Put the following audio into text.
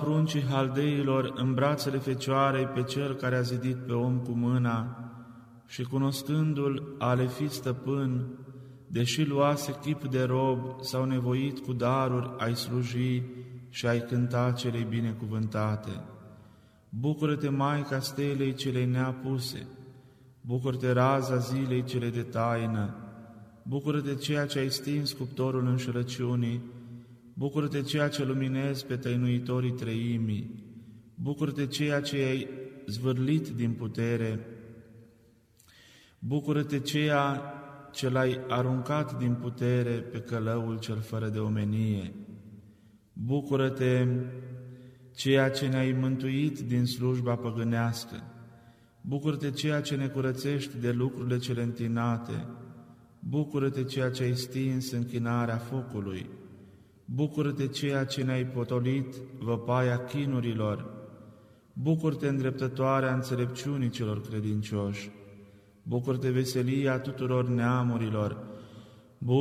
pruncii haldeilor în brațele Fecioarei pe Cel care a zidit pe om cu mâna și cunoscându-L a le fi stăpân, deși luase chip de rob, s-au nevoit cu daruri ai sluji și ai cânta celei binecuvântate. Bucură-te, Maica stelei celei neapuse, bucură-te, raza zilei cele de taină, bucură-te, ceea ce ai stins cuptorul înșelăciunii, bucură-te, ceea ce luminezi pe tăinuitorii treimii, bucură-te, ceea ce ai zvârlit din putere, bucură-te, ceea ce l-ai aruncat din putere pe călăul cel fără de omenie, bucură-te, ceea ce ne-ai mântuit din slujba păgânească, bucură-te, ceea ce ne curățești de lucrurile cele întinate, bucură-te, ceea ce ai stins închinarea focului, bucură-te, ceea ce ne-ai potolit văpaia chinurilor, bucură-te, îndreptătoarea înțelepciunii celor credincioși, bucură-te, veselia tuturor neamurilor,